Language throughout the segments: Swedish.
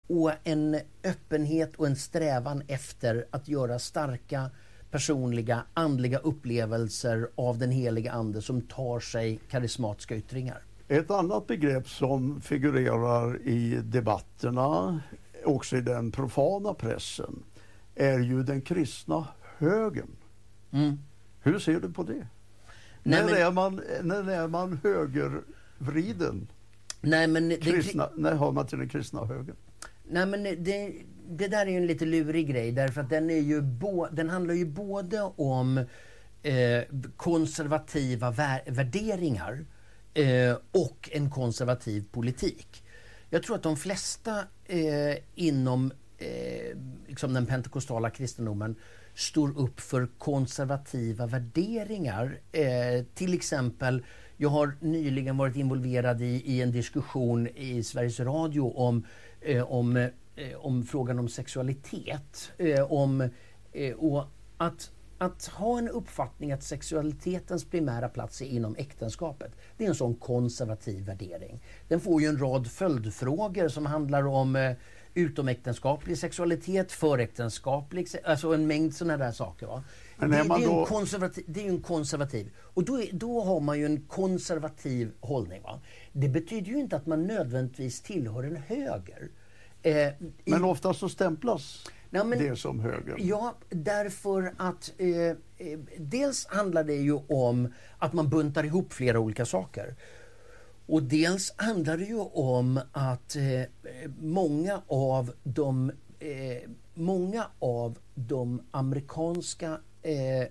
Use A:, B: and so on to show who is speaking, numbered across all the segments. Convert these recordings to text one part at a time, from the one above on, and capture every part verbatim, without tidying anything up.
A: och en öppenhet och en strävan efter att göra starka personliga, andliga upplevelser av den heliga ande som tar sig karismatiska yttringar.
B: Ett annat begrepp som figurerar i debatterna, också i den profana pressen, är ju den kristna högern.
A: Mm.
B: Hur ser du på det?
A: Nej,
B: när,
A: men,
B: är man, när är man högervriden?
A: Nej, men
B: Kristna,
A: det,
B: när hör man till den kristna högern?
A: Nej, men det, det där är ju en lite lurig grej, därför att den, är ju bo, den handlar ju både om eh, konservativa vär, värderingar eh, och en konservativ politik. Jag tror att de flesta eh, inom eh, liksom den pentekostala kristendomen står upp för konservativa värderingar. Eh, till exempel, jag har nyligen varit involverad i, i en diskussion i Sveriges Radio om, eh, om, eh, om frågan om sexualitet. Eh, om, eh, och att, att ha en uppfattning att sexualitetens primära plats är inom äktenskapet, det är en sån konservativ värdering. Den får ju en rad följdfrågor som handlar om eh, utomäktenskaplig sexualitet, föräktenskaplig, alltså en mängd sådana där saker. Va?
B: Men
A: det,
B: är man
A: det, är
B: då...
A: en konservativ, det är ju en konservativ. Och då, är, då har man ju en konservativ hållning. Va? Det betyder ju inte att man nödvändigtvis tillhör en höger. Eh, i,
B: men ofta så stämplas
A: nej, men,
B: det som höger.
A: Ja, därför att eh, eh, dels handlar det ju om att man buntar ihop flera olika saker. Och dels handlar det ju om att eh, många av de eh, många av de amerikanska eh, eh,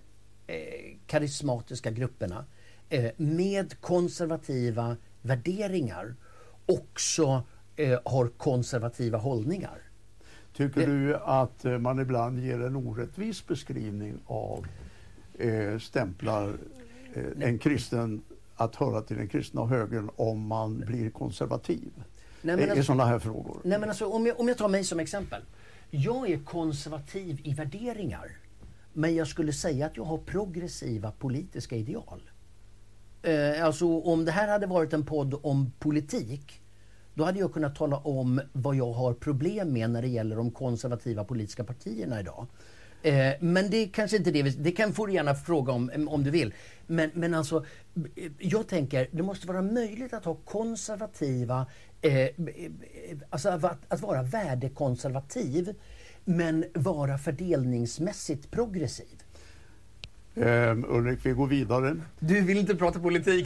A: karismatiska grupperna eh, med konservativa värderingar också eh, har konservativa hållningar.
B: Tycker du att eh, man ibland ger en orättvis beskrivning av eh, stämplar eh, en kristen att höra till den kristna högern om man blir konservativ? Nej, men alltså, i sådana här frågor.
A: Nej, men alltså, om, jag, om jag tar mig som exempel. Jag är konservativ i värderingar, men jag skulle säga att jag har progressiva politiska ideal. Eh, alltså om det här hade varit en podd om politik, då hade jag kunnat tala om vad jag har problem med när det gäller de konservativa politiska partierna idag. Eh, men det är kanske inte det. Det kan får du gärna fråga om om du vill. Men, men alltså, jag tänker, det måste vara möjligt att ha konservativa, eh, alltså att, att vara värdekonservativ, men vara fördelningsmässigt progressiv.
B: Um, Ulrik, vi går vidare.
A: Du vill inte prata politik.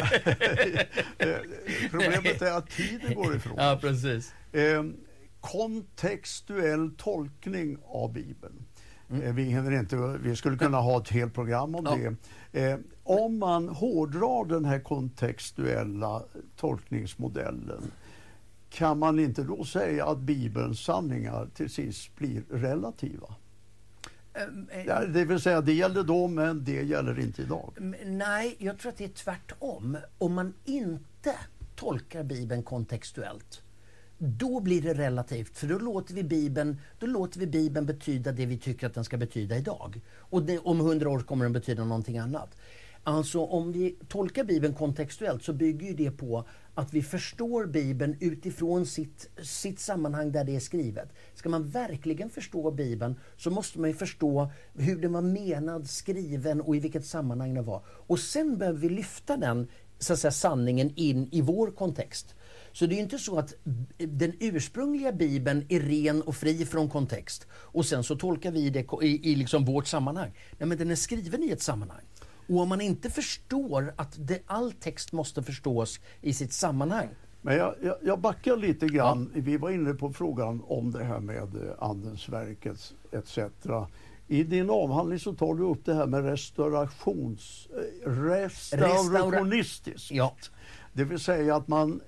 B: Problemet är att tiden går ifrån.
A: Ja, precis.
B: Um, kontextuell tolkning av Bibeln. Mm. Vi hinner inte, vi skulle kunna ha ett helt program om ja. det. Eh, om man hårdrar den här kontextuella tolkningsmodellen, kan man inte då säga att Bibelns sanningar till sist blir relativa? Um, eh, ja, det vill säga, det gäller då, men det gäller inte idag.
A: Nej, jag tror att det är tvärtom. Om man inte tolkar Bibeln kontextuellt, då blir det relativt, för då låter vi Bibeln, då låter vi Bibeln betyda det vi tycker att den ska betyda idag. Och det, om hundra år kommer den betyda någonting annat. Alltså om vi tolkar Bibeln kontextuellt, så bygger ju det på att vi förstår Bibeln utifrån sitt, sitt sammanhang där det är skrivet. Ska man verkligen förstå Bibeln, så måste man ju förstå hur den var menad, skriven och i vilket sammanhang den var. Och sen behöver vi lyfta den, så att säga, sanningen in i vår kontext. Så det är ju inte så att den ursprungliga Bibeln är ren och fri från kontext och sen så tolkar vi det i, i liksom vårt sammanhang. Nej, men den är skriven i ett sammanhang. Och om man inte förstår att det, all text måste förstås i sitt sammanhang.
B: Men jag, jag, jag backar lite grann. Ja. Vi var inne på frågan om det här med andens verket et cetera. I din avhandling så tar du upp det här med restaurations, restaurationistiskt.
A: Ja.
B: Det vill säga att man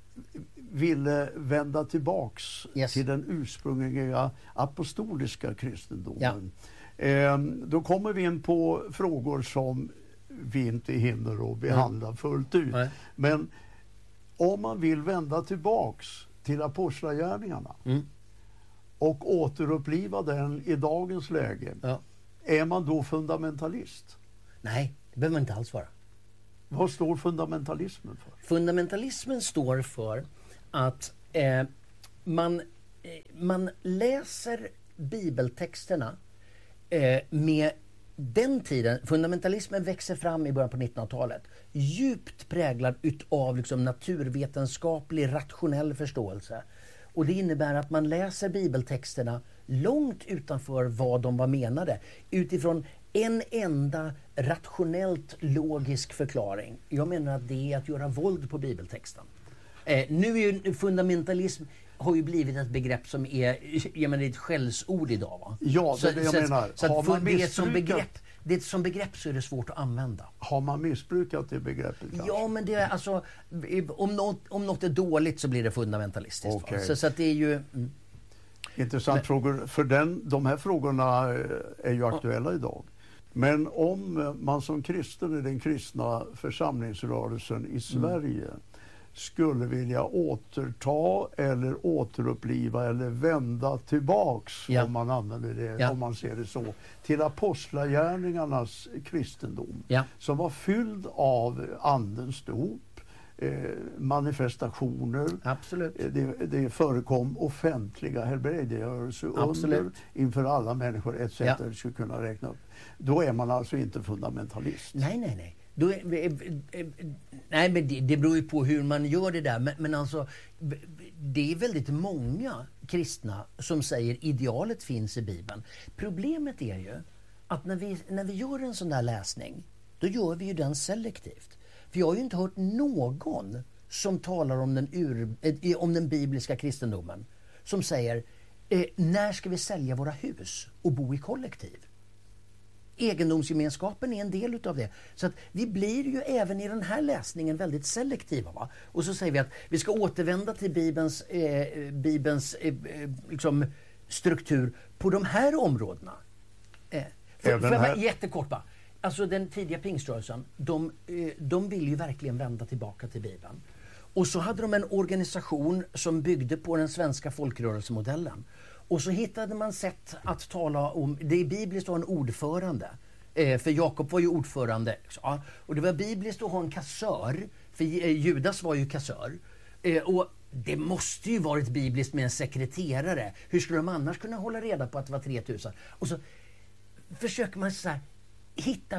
B: ville vända tillbaks yes. till den ursprungliga apostoliska kristendomen. Ja. Eh, då kommer vi in på frågor som vi inte hinner att behandla mm. fullt ut. Nej. Men om man vill vända tillbaks till apostlagärningarna mm. och återuppliva den i dagens läge, ja. är man då fundamentalist?
A: Nej, det behöver man inte alls vara.
B: Vad står fundamentalismen för?
A: Fundamentalismen står för att eh, man man läser bibeltexterna eh, med den tiden, fundamentalismen växer fram i början på nittonhundratalet, djupt präglad utav liksom naturvetenskaplig, rationell förståelse. Och det innebär att man läser bibeltexterna långt utanför vad de var menade, utifrån en enda rationellt logisk förklaring. Jag menar att det är att göra våld på bibeltexten. Eh, nu är ju fundamentalism har ju blivit ett begrepp som är, jag menar, ett skällsord idag, va?
B: Ja, det är det jag
A: så,
B: menar.
A: Så,
B: har
A: så
B: man
A: det, som
B: missbrukat...
A: begrepp, det som begrepp så är det svårt att använda.
B: Har man missbrukat det begreppet kanske?
A: Ja, men det är alltså, om något, om något är dåligt så blir det fundamentalistiskt.
B: Okay.
A: Så, så att det är ju... Mm.
B: Intressant men, frågor. För den, de här frågorna är ju aktuella ja. idag. Men om man som kristen i den kristna församlingsrörelsen i Sverige mm. skulle vilja återta eller återuppliva eller vända tillbaks, ja. om man använder det, ja. om man ser det så, till apostlagärningarnas kristendom, ja. som var fylld av andens dop, eh, manifestationer.
A: Absolut.
B: Eh, det, det förekom offentliga helbrägdagörelser under inför alla människor et cetera. Ja. skulle kunna räkna upp. Då är man alltså inte fundamentalist.
A: Nej, nej, nej. Då är, nej, men det, det beror ju på hur man gör det där. Men, men alltså, det är väldigt många kristna som säger idealet finns i Bibeln. Problemet är ju att när vi, när vi gör en sån där läsning, då gör vi ju den selektivt. För jag har ju inte hört någon som talar om den, ur, eh, om den bibliska kristendomen som säger eh, när ska vi sälja våra hus och bo i kollektiv? Egendomsgemenskapen är en del utav det. Så att vi blir ju även i den här läsningen väldigt selektiva. Va? Och så säger vi att vi ska återvända till Bibelns, eh, Bibelns eh, liksom struktur på de här områdena. Eh, för, för här... Jättekort bara. Alltså den tidiga pingströrelsen, de, eh, de vill ju verkligen vända tillbaka till Bibeln. Och så hade de en organisation som byggde på den svenska folkrörelsemodellen. Och så hittade man sätt att tala om, det är bibliskt att ha en ordförande, eh, för Jakob var ju ordförande, ja, och det var bibliskt att ha en kassör, för eh, Judas var ju kassör, eh, och det måste ju varit bibliskt med en sekreterare. Hur skulle de annars kunna hålla reda på att det var tre tusen? Och så försöker man så här, hitta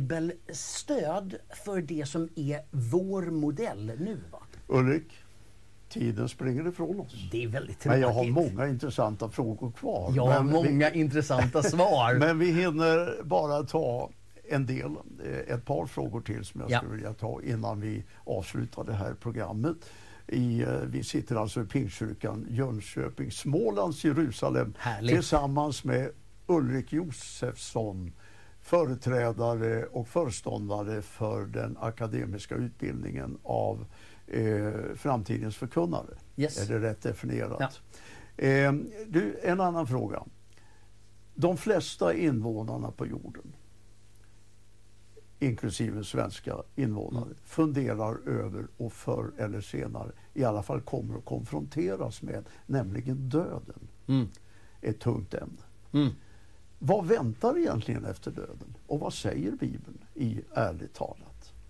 A: bibelstöd för det som är vår modell nu, va?
B: Ulrik? Tiden springer ifrån oss.
A: Det är väldigt tråkigt.
B: Men jag har många intressanta frågor kvar.
A: Jag har många vi... intressanta svar.
B: Men vi hinner bara ta en del, ett par frågor till som jag ja. skulle vilja ta innan vi avslutar det här programmet. I, vi sitter alltså i Pingstkyrkan Jönköping, Smålands Jerusalem. Härligt. Tillsammans med Ulrik Josefsson, företrädare och föreståndare för den akademiska utbildningen av Eh, framtidens förkunnare.
A: Yes.
B: Är det rätt definierat? Ja. Eh, du, en annan fråga. De flesta invånarna på jorden, inklusive svenska invånare, mm. funderar över och förr eller senare i alla fall kommer att konfronteras med, nämligen döden. Mm. Ett tungt ämne. Mm. Vad väntar egentligen efter döden? Och vad säger Bibeln i ärligt talat?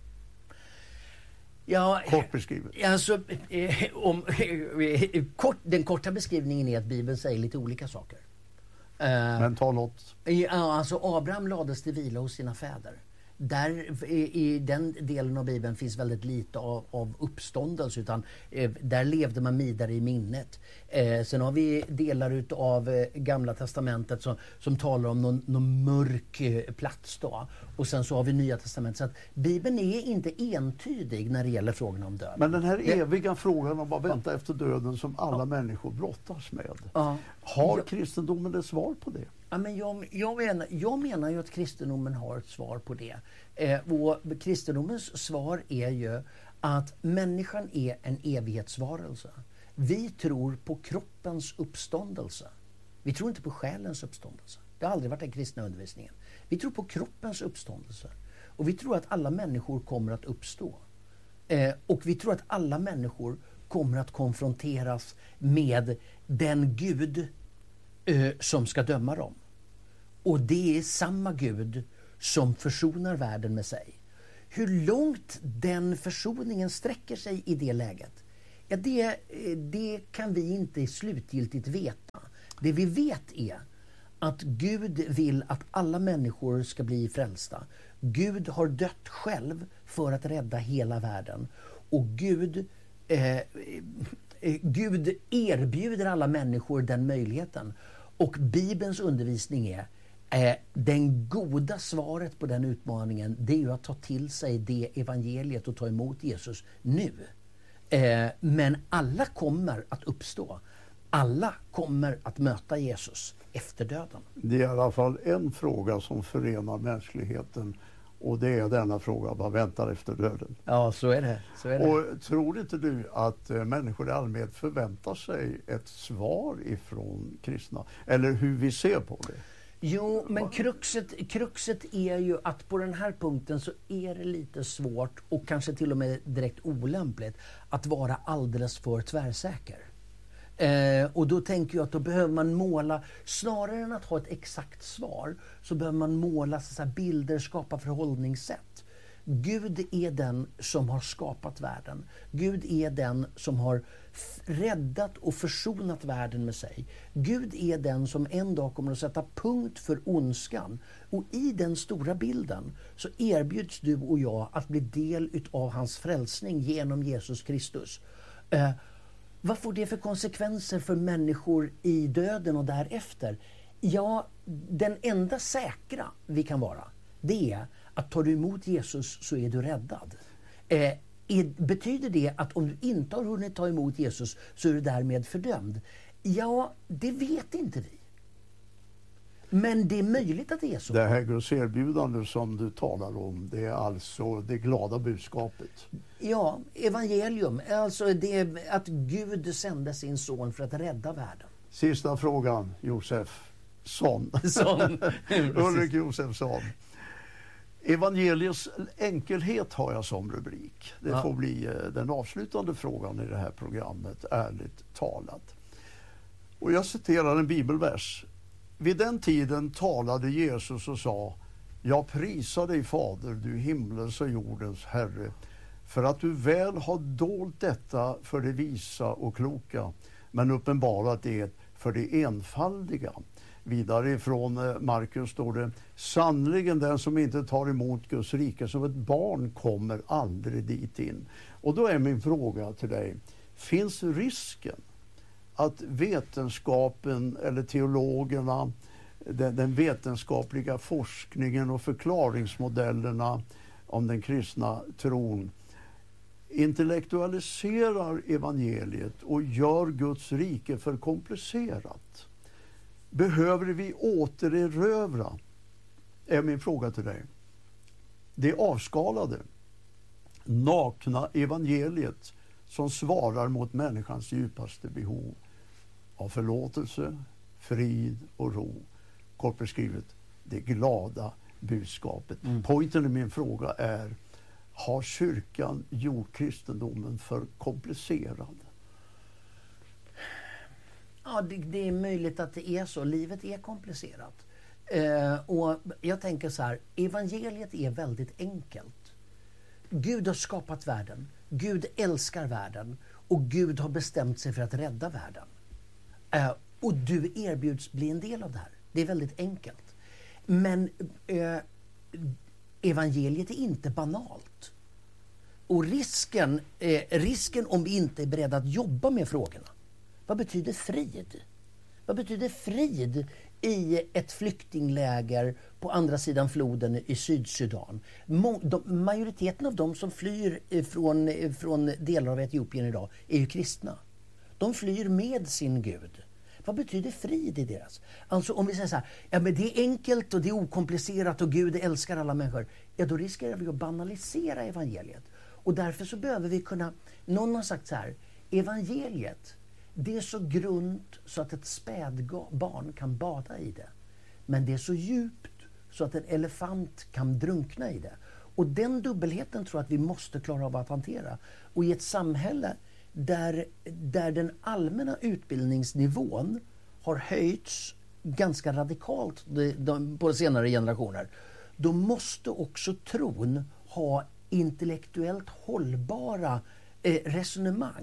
A: Ja,
B: kort beskrivet.
A: Alltså, eh, om, eh, kort, den korta beskrivningen är att Bibeln säger lite olika saker.
B: Uh, Men ta något.
A: Ja, alltså Abraham lades till vila hos sina fäder. Där, i, I den delen av Bibeln finns väldigt lite av, av uppståndelse, utan eh, där levde man vidare i minnet. Eh, sen har vi delar av eh, Gamla testamentet som, som talar om någon, någon mörk eh, plats då. Och sen så har vi Nya testamentet. Så att Bibeln är inte entydig när det gäller frågan om döden.
B: Men den här eviga frågan om vad vänta ja. efter döden som alla ja. människor brottas med.
A: Ja.
B: Har
A: ja.
B: kristendomen ett svar på det?
A: Ja, men jag, jag, menar, jag menar ju att kristendomen har ett svar på det. Eh, och kristendomens svar är ju att människan är en evighetsvarelse. Vi tror på kroppens uppståndelse. Vi tror inte på själens uppståndelse. Det har aldrig varit den kristna undervisningen. Vi tror på kroppens uppståndelse. Och vi tror att alla människor kommer att uppstå. Eh, och vi tror att alla människor kommer att konfronteras med den Gud eh, som ska döma dem. Och det är samma Gud som försonar världen med sig. Hur långt den försoningen sträcker sig i det läget Ja, det, det kan vi inte slutgiltigt veta. Det vi vet är att Gud vill att alla människor ska bli frälsta. Gud har dött själv för att rädda hela världen. Och Gud, eh, eh, Gud erbjuder alla människor den möjligheten. Och Bibelns undervisning är eh, den goda svaret på den utmaningen, det är ju att ta till sig det evangeliet och ta emot Jesus nu. Eh, men alla kommer att uppstå. Alla kommer att möta Jesus efter döden.
B: Det är i alla fall en fråga som förenar mänskligheten, och det är denna fråga: vad väntar efter döden?
A: Ja, så är det. Så är det.
B: Och tror inte du att eh, människor i allmänhet förväntar sig ett svar ifrån kristna? Eller hur vi ser på det?
A: Jo, men kruxet, kruxet är ju att på den här punkten så är det lite svårt och kanske till och med direkt olämpligt att vara alldeles för tvärsäker. Eh, och då tänker jag att då behöver man måla, snarare än att ha ett exakt svar, så behöver man måla så här bilder, skapa förhållningssätt. Gud är den som har skapat världen. Gud är den som har räddat och försonat världen med sig. Gud är den som en dag kommer att sätta punkt för ondskan. Och i den stora bilden så erbjuds du och jag att bli del utav hans frälsning genom Jesus Kristus. Eh, vad får det för konsekvenser för människor i döden och därefter? Ja, den enda säkra vi kan vara, det är att tar du emot Jesus så är du räddad. Eh, är, betyder det att om du inte har hunnit ta emot Jesus så är du därmed fördömd? Ja, det vet inte vi. Men det är möjligt att det är så.
B: Det här grosserbjudande som du talar om, det är alltså det glada budskapet.
A: Ja, evangelium. Alltså det är att Gud sände sin son för att rädda världen.
B: Sista frågan, Josefsson. Ulrik Josefsson. Evangeliets enkelhet har jag som rubrik. Det ja. får bli den avslutande frågan i det här programmet, ärligt talat. Och jag citerar en bibelvers. Vid den tiden talade Jesus och sa: jag prisar dig, Fader, du himlens och jordens Herre, för att du väl har dolt detta för det visa och kloka, men uppenbarat det för det enfaldiga. Vidare från Markus står det: sannligen den som inte tar emot Guds rike som ett barn kommer aldrig dit in. Och då är min fråga till dig: finns risken att vetenskapen eller teologerna, den, den vetenskapliga forskningen och förklaringsmodellerna om den kristna tron intellektualiserar evangeliet och gör Guds rike för komplicerat? Behöver vi återerövra, är min fråga till dig, det avskalade, nakna evangeliet som svarar mot människans djupaste behov av förlåtelse, frid och ro. Kort beskrivet, det glada budskapet. Mm. Poängen i min fråga är: har kyrkan gjort kristendomen för komplicerad?
A: Ja, det, det är möjligt att det är så. Livet är komplicerat. Eh, och jag tänker så här, evangeliet är väldigt enkelt. Gud har skapat världen. Gud älskar världen. Och Gud har bestämt sig för att rädda världen. Eh, och du erbjuds bli en del av det här. Det är väldigt enkelt. Men eh, evangeliet är inte banalt. Och risken, eh, risken om vi inte är beredda att jobba med frågorna. Vad betyder frid? Vad betyder frid i ett flyktingläger på andra sidan floden i Sydsudan? Mo- de, majoriteten av de som flyr från, från delar av Etiopien idag är ju kristna. De flyr med sin Gud. Vad betyder frid i deras? Alltså om vi säger så här, ja men det är enkelt och det är okomplicerat och Gud älskar alla människor. Ja, då riskerar vi att banalisera evangeliet. Och därför så behöver vi kunna, någon har sagt så här, evangeliet, det är så grunt så att ett spädbarn kan bada i det. Men det är så djupt så att en elefant kan drunkna i det. Och den dubbelheten tror jag att vi måste klara av att hantera. Och i ett samhälle där, där den allmänna utbildningsnivån har höjts ganska radikalt de, de, på senare generationer, då måste också tron ha intellektuellt hållbara eh, resonemang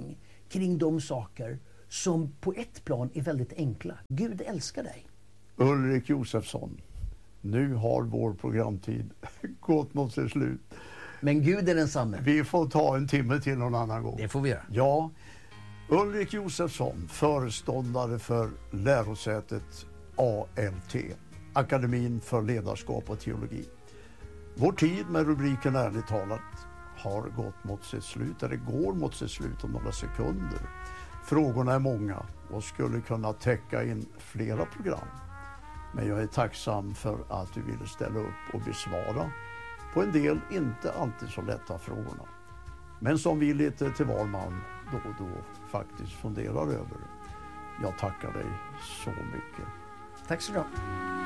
A: kring de saker som på ett plan är väldigt enkla. Gud älskar dig.
B: Ulrik Josefsson, nu har vår programtid gått mot sitt slut.
A: Men Gud är densamme.
B: Vi får ta en timme till någon annan gång.
A: Det får vi göra.
B: Ja, Ulrik Josefsson, föreståndare för lärosätet A L T, Akademin för ledarskap och teologi. Vår tid med rubriken Ärligt talat har gått mot sitt slut, eller går mot sitt slut om några sekunder. Frågorna är många och skulle kunna täcka in flera program. Men jag är tacksam för att du ville ställa upp och besvara på en del inte alltid så lätta frågorna. Men som vi lite till var man då och då faktiskt funderar över. Jag tackar dig så mycket.
A: Tack så du ha.